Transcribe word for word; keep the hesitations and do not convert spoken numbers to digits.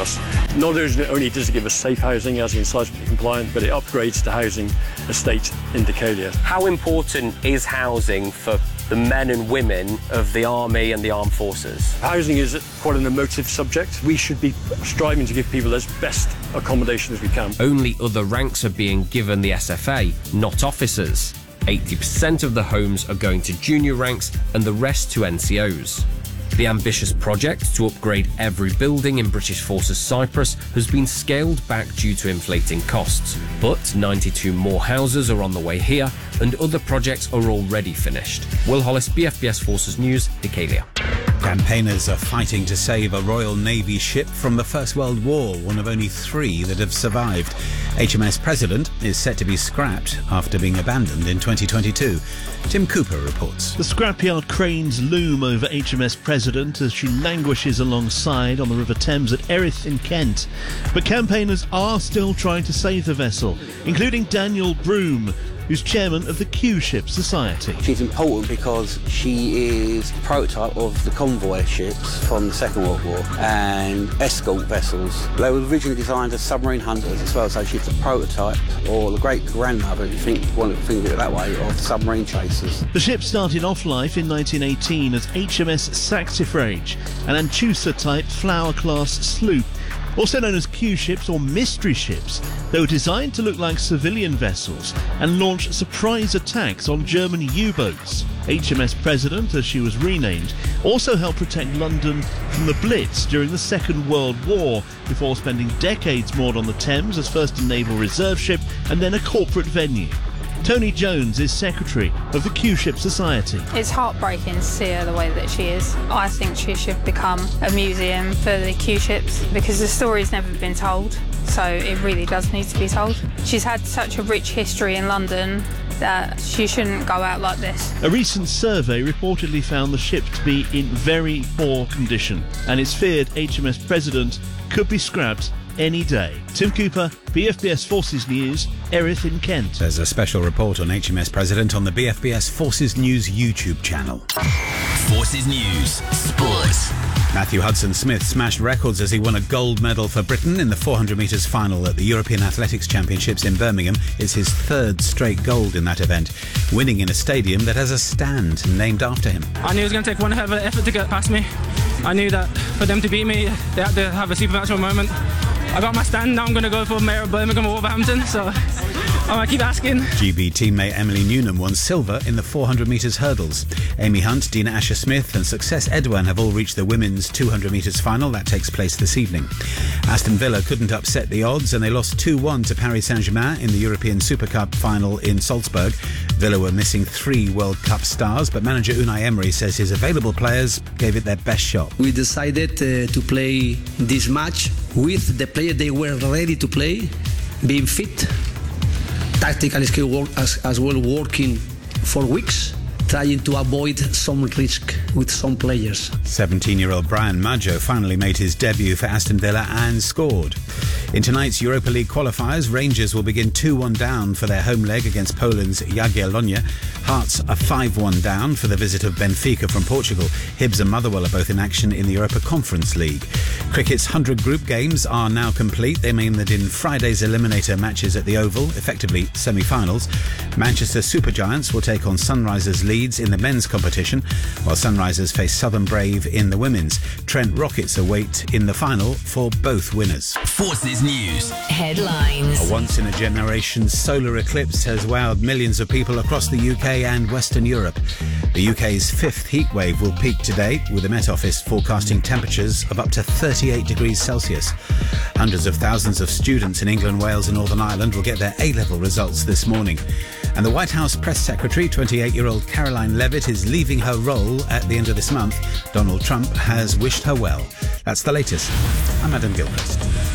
us. Not only does it give us safe housing as in seismically compliant, but it upgrades the housing estate in Decolia. How important is housing for the men and women of the army and the armed forces? Housing is quite an emotive subject. We should be striving to give people as best accommodation as we can. Only other ranks are being given the S F A, not officers. eighty percent of the homes are going to junior ranks and the rest to N C Os. The ambitious project to upgrade every building in British Forces Cyprus has been scaled back due to inflating costs, but ninety-two more houses are on the way here and other projects are already finished. Will Hollis, B F B S Forces News, Decalia. Campaigners are fighting to save a Royal Navy ship from the First World War, one of only three that have survived. H M S President is set to be scrapped after being abandoned in twenty twenty-two. Tim Cooper reports. The scrapyard cranes loom over H M S President as she languishes alongside on the River Thames at Erith in Kent. But campaigners are still trying to save the vessel, including Daniel Broome, who's chairman of the Q-Ship Society. She's important because she is a prototype of the convoy ships from the Second World War and escort vessels. They were originally designed as submarine hunters as well, so she's the prototype, or the great-grandmother, if you think, want to think of it that way, of submarine chasers. The ship started off life in nineteen eighteen as H M S Saxifrage, an Anchusa-type Flower-class sloop. Also known as Q-ships or mystery ships, they were designed to look like civilian vessels and launch surprise attacks on German U-boats. H M S President, as she was renamed, also helped protect London from the Blitz during the Second World War, before spending decades moored on the Thames as first a naval reserve ship and then a corporate venue. Tony Jones is secretary of the Q-Ship Society. It's heartbreaking to see her the way that she is. I think she should become a museum for the Q-ships because the story's never been told, so it really does need to be told. She's had such a rich history in London that she shouldn't go out like this. A recent survey reportedly found the ship to be in very poor condition, and it's feared H M S President could be scrapped any day. Tim Cooper, B F B S Forces News, Erith in Kent. There's a special report on H M S President on the B F B S Forces News YouTube channel. Forces News Sports. Matthew Hudson-Smith smashed records as he won a gold medal for Britain in the four hundred metres final at the European Athletics Championships in Birmingham. It's his third straight gold in that event, winning in a stadium that has a stand named after him. I knew it was going to take one hell of an effort to get past me. I knew that for them to beat me, they had to have a supernatural moment. I got my stand, now I'm going to go for Mayor of Birmingham or Wolverhampton, so I'm going to keep asking. G B teammate Emily Newnham won silver in the four hundred metres hurdles. Amy Hunt, Dina Asher-Smith and Success Edouin have all reached the women's two hundred metres final. That takes place this evening. Aston Villa couldn't upset the odds and they lost two one to Paris Saint-Germain in the European Super Cup final in Salzburg. Villa were missing three World Cup stars, but manager Unai Emery says his available players gave it their best shot. We decided uh, to play this match with the players they were ready to play, being fit, tactical skill work as, as well, working for weeks, trying to avoid some risk with some players. seventeen-year-old Brian Maggio finally made his debut for Aston Villa and scored. In tonight's Europa League qualifiers, Rangers will begin two one down for their home leg against Poland's Jagiellonia. Hearts are five one down for the visit of Benfica from Portugal. Hibs and Motherwell are both in action in the Europa Conference League. Cricket's one hundred group games are now complete. They mean that in Friday's eliminator matches at the Oval, effectively semi-finals, Manchester Supergiants will take on Sunrisers Leeds in the men's competition, while Sunrisers face Southern Brave in the women's. Trent Rockets await in the final for both winners. Forces News Headlines. A once-in-a-generation solar eclipse has wowed millions of people across the U K and Western Europe. The U K's fifth heatwave will peak today, with the Met Office forecasting temperatures of up to thirty-eight degrees Celsius. Hundreds of thousands of students in England, Wales and Northern Ireland will get their A-level results this morning. And the White House press secretary, twenty-eight-year-old Caroline Leavitt, is leaving her role at the end of this month. Donald Trump has wished her well. That's the latest. I'm Adam Gilchrist.